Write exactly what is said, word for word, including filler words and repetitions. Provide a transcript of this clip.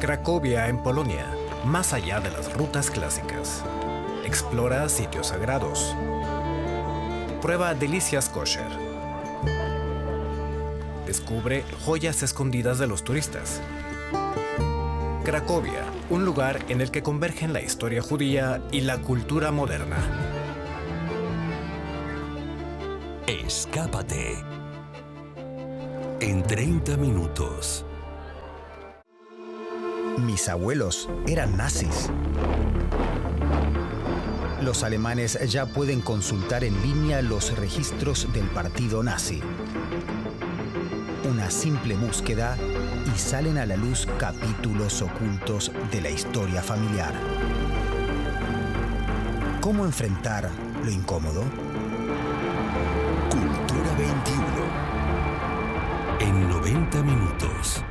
Cracovia, en Polonia, más allá de las rutas clásicas. Explora sitios sagrados. Prueba delicias kosher. Descubre joyas escondidas de los turistas. Cracovia, un lugar en el que convergen la historia judía y la cultura moderna. Escápate en treinta minutos. Mis abuelos eran nazis. Los alemanes ya pueden consultar en línea los registros del partido nazi. Una simple búsqueda y salen a la luz capítulos ocultos de la historia familiar. ¿Cómo enfrentar lo incómodo? Cultura veintiuno en noventa minutos.